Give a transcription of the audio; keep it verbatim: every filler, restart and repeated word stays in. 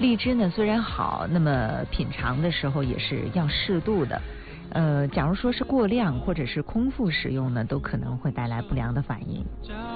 荔枝呢虽然好，那么品尝的时候也是要适度的。呃，假如说是过量或者是空腹使用呢，都可能会带来不良的反应。